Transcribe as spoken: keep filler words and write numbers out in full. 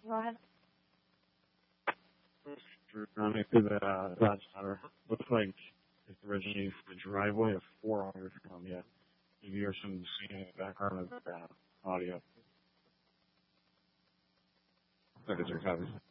Go ahead. Running through the uh, Dodge Center. Looks like it's originating from the driveway of four owners come yet. You hear some singing in the background of uh, audio. That is your copies.